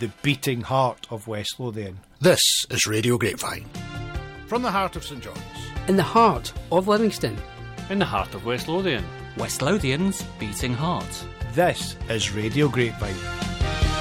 the beating heart of West Lothian. This is Radio Grapevine. From the heart of St John's. In the heart of Livingston. In the heart of West Lothian. West Lothian's beating heart. This is Radio Grapevine.